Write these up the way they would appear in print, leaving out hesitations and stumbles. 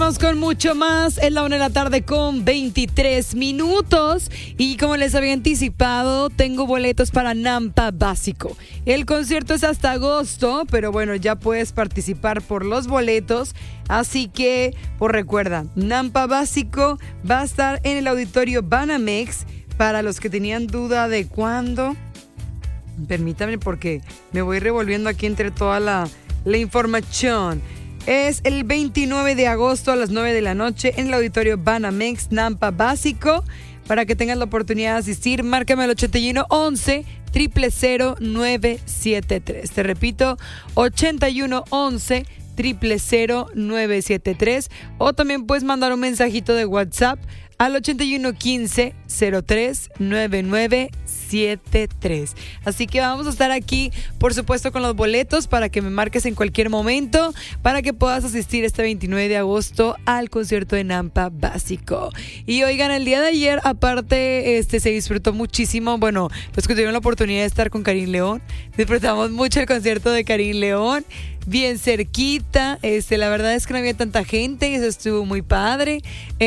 Seguimos con mucho más. Es la 1:00 con 23 minutos. Y como les había anticipado, tengo boletos para Nampa Básico. El concierto es hasta agosto, pero bueno, ya puedes participar por los boletos. Así que, pues recuerda, Nampa Básico va a estar en el auditorio Banamex. Para los que tenían duda de cuándo, permítame porque me voy revolviendo aquí entre toda la información. Es el 29 de agosto a las 9 de la noche en el auditorio Banamex, Nampa Básico. Para que tengas la oportunidad de asistir, márcame al 8111 000 973. Te repito, 8111 000 973. O también puedes mandar un mensajito de WhatsApp al 8115 03 9973. Así que vamos a estar aquí, por supuesto, con los boletos para que me marques en cualquier momento, para que puedas asistir este 29 de agosto al concierto de Nampa Básico. Y oigan, el día de ayer, aparte, se disfrutó muchísimo. Bueno, los que tuvieron la oportunidad de estar con Karim León, disfrutamos mucho el concierto de Karim León. Bien cerquita, la verdad es que no había tanta gente, eso estuvo muy padre.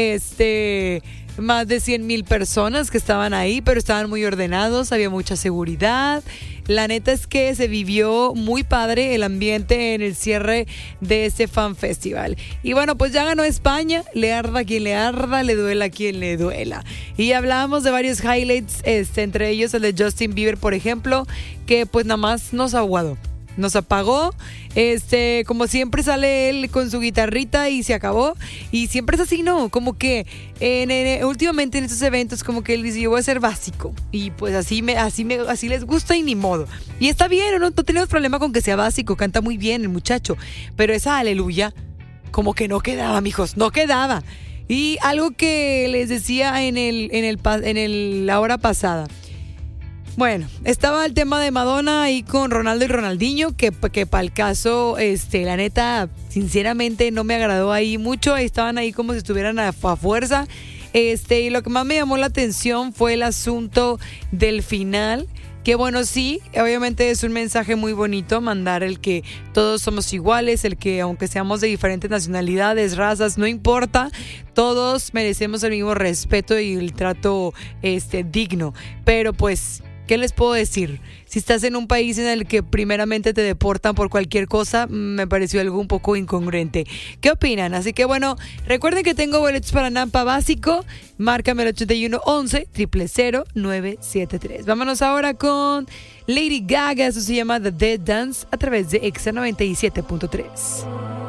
Más de 100,000 personas que estaban ahí, pero estaban muy ordenados, había mucha seguridad. La neta es que se vivió muy padre el ambiente en el cierre de este Fan Festival. Y bueno, pues ya ganó España, le arda a quien le arda, le duela a quien le duela. Y hablábamos de varios highlights, entre ellos el de Justin Bieber, por ejemplo, que pues nada más nos aguadó. Nos apagó, como siempre sale él con su guitarrita y se acabó. Y siempre es así, ¿no? Como que últimamente en estos eventos como que él dice, yo voy a ser básico. Y pues así les gusta y ni modo. Y está bien, no tenemos problema con que sea básico, canta muy bien el muchacho. Pero esa aleluya como que no quedaba, mijos, no quedaba. Y algo que les decía en la hora pasada. Bueno, estaba el tema de Madonna ahí con Ronaldo y Ronaldinho, que para el caso, la neta, sinceramente no me agradó ahí mucho. Estaban ahí como si estuvieran a fuerza. Y lo que más me llamó la atención fue el asunto del final. Que bueno, sí, obviamente es un mensaje muy bonito mandar el que todos somos iguales, el que aunque seamos de diferentes nacionalidades, razas, no importa, todos merecemos el mismo respeto y el trato digno. Pero pues, ¿qué les puedo decir? Si estás en un país en el que primeramente te deportan por cualquier cosa, me pareció algo un poco incongruente. ¿Qué opinan? Así que bueno, recuerden que tengo boletos para Nampa Básico. Márcame el 8111 000 973. Vámonos ahora con Lady Gaga. Eso se llama The Dead Dance a través de Exa 97.3.